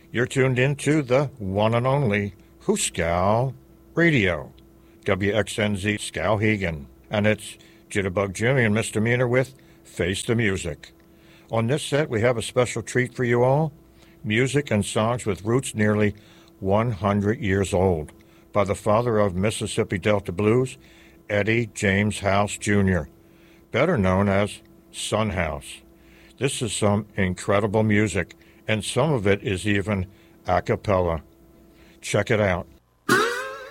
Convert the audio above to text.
You're tuned into the one and only Hooskow Radio, WXNZ Skowhegan, and it's Jitterbug Jimmy and Misdemeanor with Face the Music. On this set, we have a special treat for you all, music and songs with roots nearly 100 years old, by the father of Mississippi Delta Blues, Eddie James House Jr., better known as Son House. This is some incredible music, and some of it is even a cappella. Check it out.